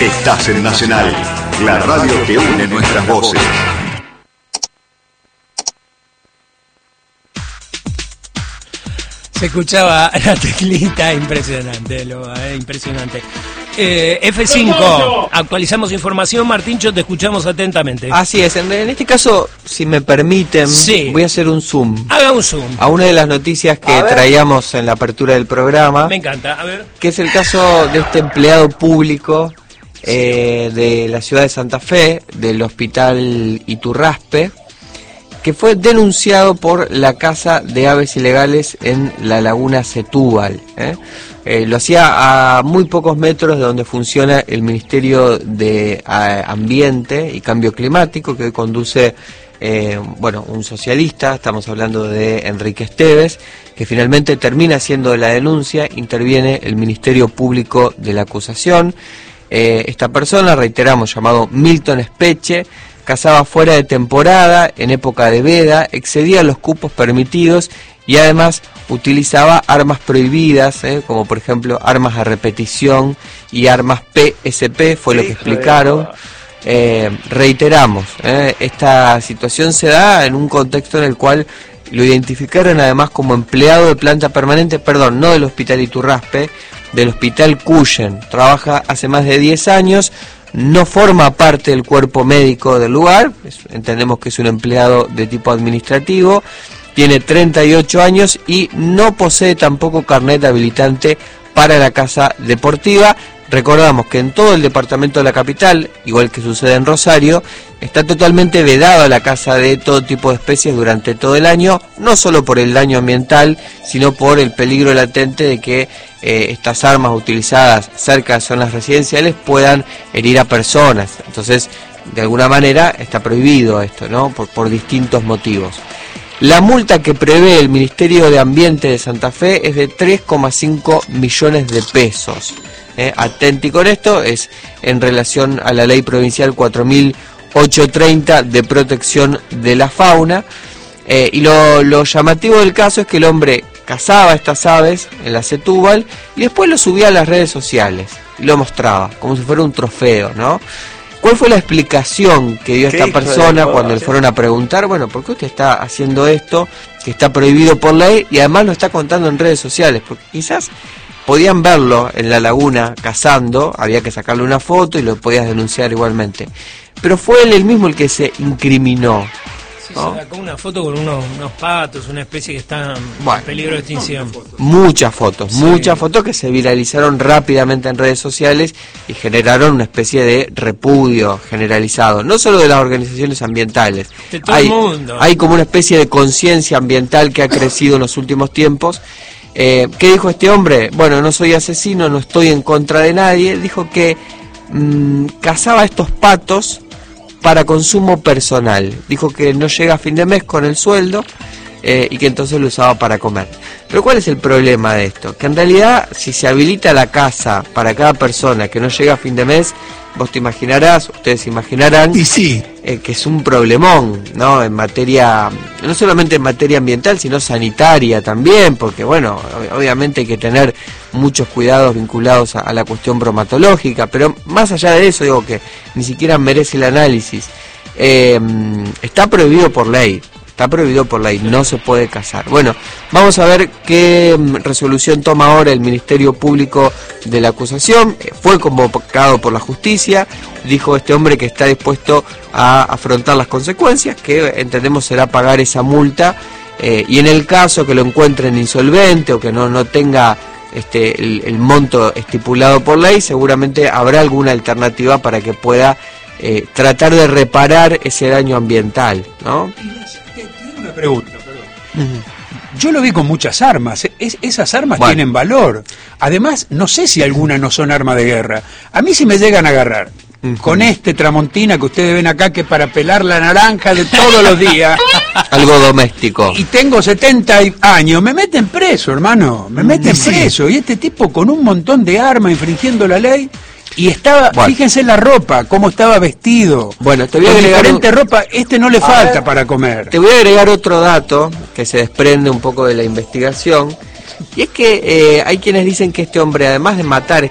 Estás en Nacional, la radio que une nuestras voces. Se escuchaba la teclita, impresionante, impresionante. F5, actualizamos información. Martíncho, te escuchamos atentamente. Así es, en este caso, si me permiten, sí, voy a hacer un zoom. Haga un zoom. A una de las noticias que traíamos en la apertura del programa. Me encanta, a ver. Que es el caso de este empleado público de la ciudad de Santa Fe, del hospital Iturraspe, que fue denunciado por la caza de aves ilegales en la laguna Setúbal. Lo hacía a muy pocos metros de donde funciona el Ministerio de Ambiente y Cambio Climático, que hoy conduce un socialista. Estamos hablando de Enrique Esteves, que finalmente termina haciendo la denuncia. Interviene el Ministerio Público de la acusación. Esta persona, reiteramos, llamado Milton Espeche, cazaba fuera de temporada, en época de veda, excedía los cupos permitidos y además utilizaba armas prohibidas, como por ejemplo armas a repetición y armas PSP, fue lo que explicaron. Reiteramos, esta situación se da en un contexto en el cual lo identificaron además como empleado de planta permanente, no del Hospital Iturraspe, del Hospital Cuyen. Trabaja hace más de 10 años, no forma parte del cuerpo médico del lugar, entendemos que es un empleado de tipo administrativo, tiene 38 años y no posee tampoco carnet habilitante para la caza deportiva. Recordamos que en todo el departamento de la capital, igual que sucede en Rosario, está totalmente vedada la caza de todo tipo de especies durante todo el año, no solo por el daño ambiental, sino por el peligro latente de que estas armas utilizadas cerca de zonas residenciales puedan herir a personas. Entonces, de alguna manera está prohibido esto, ¿no? Por distintos motivos. La multa que prevé el Ministerio de Ambiente de Santa Fe es de 3,5 millones de pesos. Atenti con esto, es en relación a la ley provincial 4.830 de protección de la fauna. Y lo llamativo del caso es que el hombre cazaba estas aves en la Setúbal y después lo subía a las redes sociales y lo mostraba como si fuera un trofeo, ¿no? ¿Cuál fue la explicación que dio esta persona cuando le fueron a preguntar, ¿por qué usted está haciendo esto que está prohibido por ley y además lo está contando en redes sociales? Porque quizás podían verlo en la laguna cazando, había que sacarle una foto y lo podías denunciar igualmente. Pero fue él mismo el que se incriminó. ¿no? Se sacó una foto con unos patos, una especie que está en peligro de extinción. Muchas fotos que se viralizaron rápidamente en redes sociales y generaron una especie de repudio generalizado, no solo de las organizaciones ambientales. De todo el mundo. Hay como una especie de conciencia ambiental que ha crecido en los últimos tiempos. ¿Qué dijo este hombre? No soy asesino, no estoy en contra de nadie. Dijo que cazaba estos patos para consumo personal. Dijo que no llega a fin de mes con el sueldo y que entonces lo usaba para comer. Pero ¿cuál es el problema de esto? Que en realidad, si se habilita la caza para cada persona que no llega a fin de mes, ustedes imaginarán y sí. Que es un problemón, ¿no? En materia, no solamente en materia ambiental, sino sanitaria también, porque obviamente hay que tener muchos cuidados vinculados a la cuestión bromatológica, pero más allá de eso, digo que ni siquiera merece el análisis. Está prohibido por ley. No se puede cazar. Vamos a ver qué resolución toma ahora el Ministerio Público de la acusación. Fue convocado por la justicia, dijo este hombre que está dispuesto a afrontar las consecuencias, que entendemos será pagar esa multa, y en el caso que lo encuentren insolvente o que no tenga el monto estipulado por ley, seguramente habrá alguna alternativa para que pueda tratar de reparar ese daño ambiental, ¿no? Una pregunta, perdón. Yo lo vi con muchas armas. Esas armas tienen valor. Además, no sé si algunas no son armas de guerra. A mí si me llegan a agarrar con este Tramontina que ustedes ven acá, que para pelar la naranja de todos los días. Algo doméstico. Y tengo 70 años, me meten preso, hermano. Me meten preso. Y este tipo con un montón de armas infringiendo la ley. Y estaba, fíjense en la ropa, cómo estaba vestido. Te voy a agregar diferente ropa, no le falta para comer. Te voy a agregar otro dato que se desprende un poco de la investigación. Y es que hay quienes dicen que este hombre, además de matar